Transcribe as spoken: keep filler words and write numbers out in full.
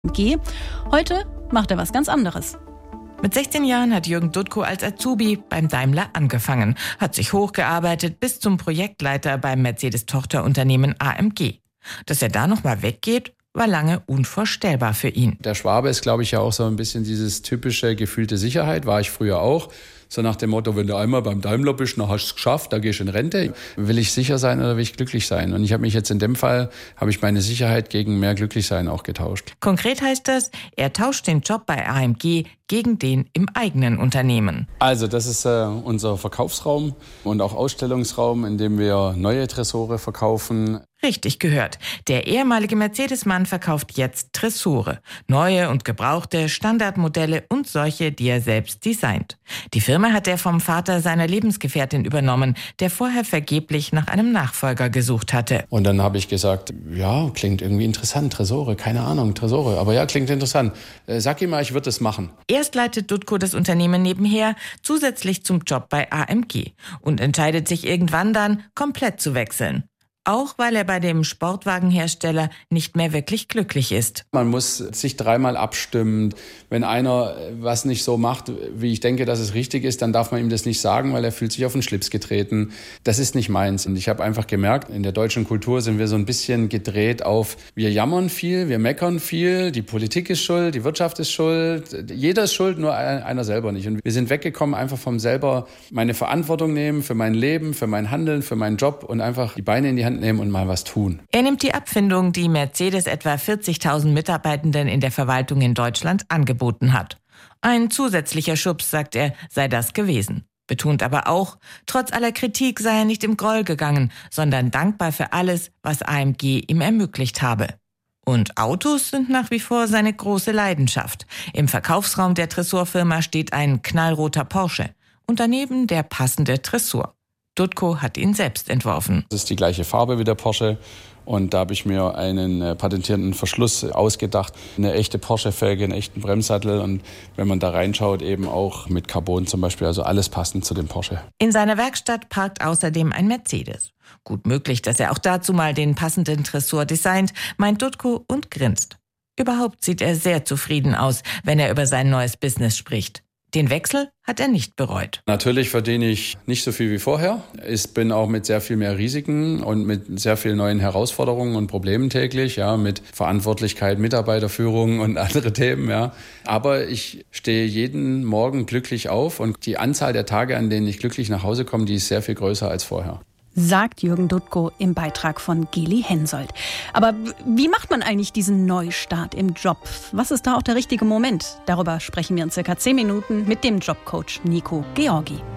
G. Heute macht er was ganz anderes. Mit sechzehn Jahren hat Jürgen Duttko als Azubi beim Daimler angefangen, hat sich hochgearbeitet bis zum Projektleiter beim Mercedes-Tochterunternehmen A M G. Dass er da nochmal weggeht, war lange unvorstellbar für ihn. Der Schwabe ist, glaube ich, ja auch so ein bisschen dieses typische gefühlte Sicherheit, war ich früher auch. So nach dem Motto, wenn du einmal beim Daimler bist, dann hast du es geschafft, da gehst du in Rente. Will ich sicher sein oder will ich glücklich sein? Und ich habe mich jetzt in dem Fall, habe ich meine Sicherheit gegen mehr Glücklichsein auch getauscht. Konkret heißt das, er tauscht den Job bei A M G gegen den im eigenen Unternehmen. Also das ist äh, unser Verkaufsraum und auch Ausstellungsraum, in dem wir neue Tresore verkaufen. Richtig gehört. Der ehemalige Mercedes-Mann verkauft jetzt Tresore. Neue und gebrauchte Standardmodelle und solche, die er selbst designt. Die Firma hat er vom Vater seiner Lebensgefährtin übernommen, der vorher vergeblich nach einem Nachfolger gesucht hatte. Und dann habe ich gesagt, ja, klingt irgendwie interessant, Tresore, keine Ahnung, Tresore. Aber ja, klingt interessant. Äh, sag ihm mal, ich würde es machen. Erst leitet Duttko das Unternehmen nebenher, zusätzlich zum Job bei A M G und entscheidet sich irgendwann dann, komplett zu wechseln. Auch weil er bei dem Sportwagenhersteller nicht mehr wirklich glücklich ist. Man muss sich dreimal abstimmen. Wenn einer was nicht so macht, wie ich denke, dass es richtig ist, dann darf man ihm das nicht sagen, weil er fühlt sich auf den Schlips getreten. Das ist nicht meins. Und ich habe einfach gemerkt, in der deutschen Kultur sind wir so ein bisschen gedreht auf, wir jammern viel, wir meckern viel, die Politik ist schuld, die Wirtschaft ist schuld, jeder ist schuld, nur einer selber nicht. Und wir sind weggekommen einfach vom selber meine Verantwortung nehmen für mein Leben, für mein Handeln, für meinen Job und einfach die Beine in die Hand nehmen und mal was tun. Er nimmt die Abfindung, die Mercedes etwa vierzigtausend Mitarbeitenden in der Verwaltung in Deutschland angeboten hat. Ein zusätzlicher Schubs, sagt er, sei das gewesen. Betont aber auch, trotz aller Kritik sei er nicht im Groll gegangen, sondern dankbar für alles, was A M G ihm ermöglicht habe. Und Autos sind nach wie vor seine große Leidenschaft. Im Verkaufsraum der Tresorfirma steht ein knallroter Porsche und daneben der passende Tresor. Duttko hat ihn selbst entworfen. Das ist die gleiche Farbe wie der Porsche und da habe ich mir einen äh, patentierten Verschluss ausgedacht. Eine echte Porsche-Felge, einen echten Bremssattel und wenn man da reinschaut, eben auch mit Carbon zum Beispiel, also alles passend zu dem Porsche. In seiner Werkstatt parkt außerdem ein Mercedes. Gut möglich, dass er auch dazu mal den passenden Tresor designt, meint Duttko und grinst. Überhaupt sieht er sehr zufrieden aus, wenn er über sein neues Business spricht. Den Wechsel hat er nicht bereut. Natürlich verdiene ich nicht so viel wie vorher. Ich bin auch mit sehr viel mehr Risiken und mit sehr vielen neuen Herausforderungen und Problemen täglich, ja, mit Verantwortlichkeit, Mitarbeiterführung und andere Themen, ja. Aber ich stehe jeden Morgen glücklich auf und die Anzahl der Tage, an denen ich glücklich nach Hause komme, die ist sehr viel größer als vorher. Sagt Jürgen Duttko im Beitrag von Geli Hensoldt. Aber wie macht man eigentlich diesen Neustart im Job? Was ist da auch der richtige Moment? Darüber sprechen wir in circa zehn Minuten mit dem Jobcoach Nico Georgi.